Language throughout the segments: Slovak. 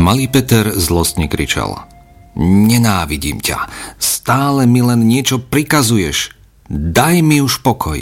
Malý Peter zlostne kričal: Nenávidím ťa, stále mi len niečo prikazuješ, daj mi už pokoj.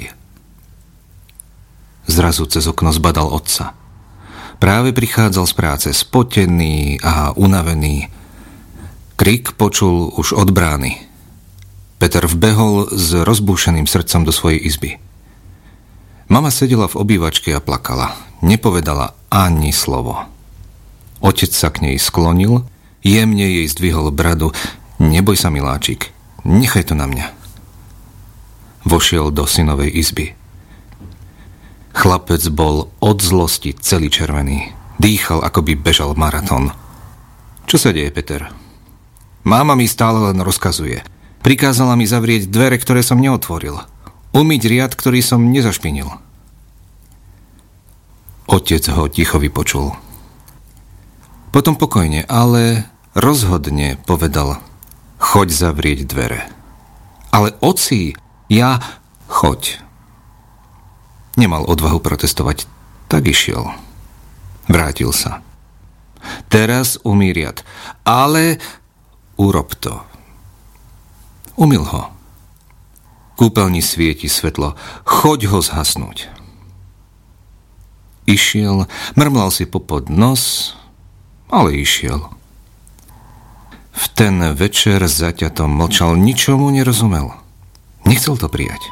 Zrazu cez okno zbadal otca. Práve prichádzal z práce, spotený a unavený. Krik počul už od brány. Peter vbehol s rozbúšeným srdcom do svojej izby. Mama sedela v obývačke a plakala. Nepovedala ani slovo. Otec sa k nej sklonil, jemne jej zdvihol bradu. Neboj sa, miláčik, nechaj to na mňa. Vošiel do synovej izby. Chlapec bol od zlosti celý červený. Dýchal, ako by bežal maratón. Čo sa deje, Peter? Máma mi stále len rozkazuje. Prikázala mi zavrieť dvere, ktoré som neotvoril. Umyť riad, ktorý som nezašpinil. Otec ho ticho vypočul. Potom pokojne, ale rozhodne povedal: choď zavrieť dvere. Ale oci, ja... choď. Nemal odvahu protestovať, tak išiel. Vrátil sa. Teraz umyj riad, ale urob to. Umyl ho. Kúpeľni svieti svetlo, choď ho zhasnúť. Išiel, mrmlal si popod nos, ale išiel. V ten večer zaťato mlčal, ničomu nerozumel. Nechcel to prijať.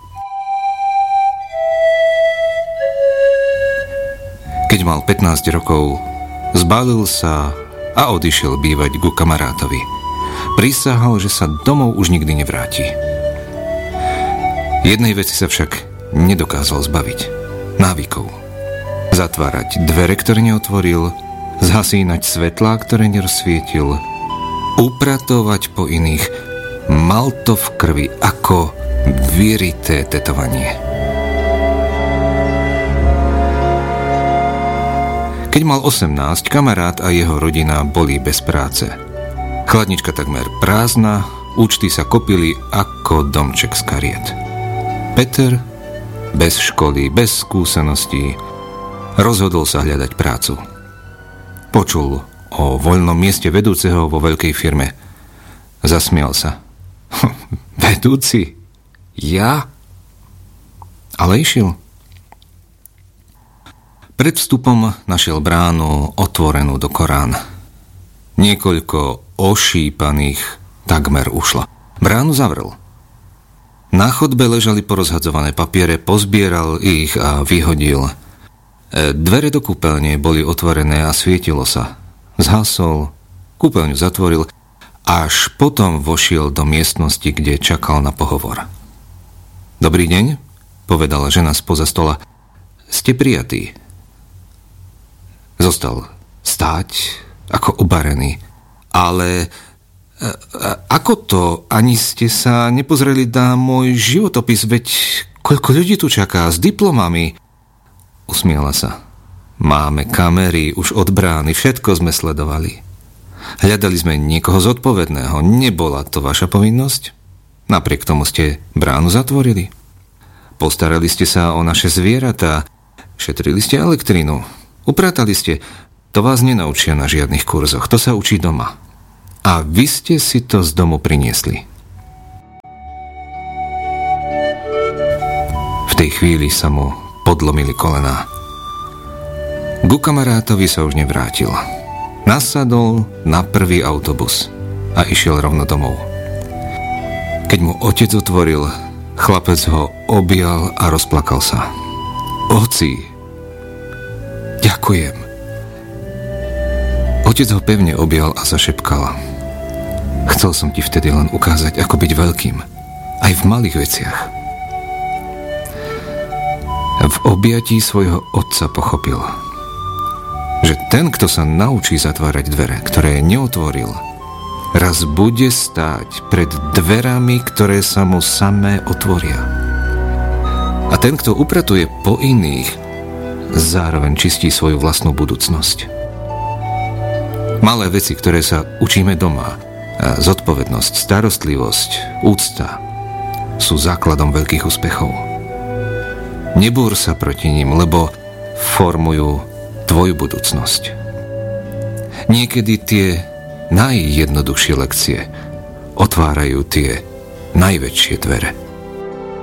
Keď mal 15 rokov, zbalil sa a odišiel bývať ku kamarátovi. Prisahal, že sa domov už nikdy nevráti. Jednej veci sa však nedokázal zbaviť. Návykov. Zatvárať dvere, ktoré neotvoril, zhasínať svetlá, ktoré nerozsvietil, upratovať po iných. Mal to v krvi ako vyrité tetovanie. Keď mal 18, kamarát a jeho rodina boli bez práce. Chladnička takmer prázdna, účty sa kopili ako domček z kariet. Peter, bez školy, bez skúseností, rozhodol sa hľadať prácu. Počul o voľnom mieste vedúceho vo veľkej firme. Zasmial sa. Vedúci? Ja? Ale išiel. Pred vstupom našiel bránu otvorenú do Korán. Niekoľko ošípaných takmer ušlo. Bránu zavrel. Na chodbe ležali porozhadzované papiere, pozbieral ich a vyhodil. Dvere do kúpeľne boli otvorené a svietilo sa. Zhasol, kúpeľňu zatvoril, až potom vošiel do miestnosti, kde čakal na pohovor. Dobrý deň, povedala žena spoza stola. Ste prijatí. Zostal stáť ako obarený. Ale ako to? Ani ste sa nepozreli na môj životopis, veď koľko ľudí tu čaká s diplomami? Usmiala sa. Máme kamery už od brány, všetko sme sledovali. Hľadali sme niekoho zodpovedného. Nebola to vaša povinnosť? Napriek tomu ste bránu zatvorili. Postarali ste sa o naše zvieratá, šetrili ste elektrinu, upratali ste. To vás nenaučia na žiadnych kurzoch, to sa učí doma. A vy ste si to z domu priniesli. V tej chvíli sa mu podlomili kolená. Ku kamarátovi sa už nevrátil. Nasadol na prvý autobus a išiel rovno domov. Keď mu otec otvoril, chlapec ho objal a rozplakal sa. Oci, ďakujem. Otec ho pevne objal a zašepkal. Chcel som ti vtedy len ukázať, ako byť veľkým. Aj v malých veciach. V objatí svojho otca pochopil, že ten, kto sa naučí zatvárať dvere, ktoré neotvoril, raz bude stáť pred dverami, ktoré sa mu samé otvoria. A ten, kto upratuje po iných, zároveň čistí svoju vlastnú budúcnosť. Malé veci, ktoré sa učíme doma, zodpovednosť, starostlivosť, úcta, sú základom veľkých úspechov. Nebúr sa proti nim, lebo formujú tvoju budúcnosť. Niekedy tie najjednoduchšie lekcie otvárajú tie najväčšie dvere.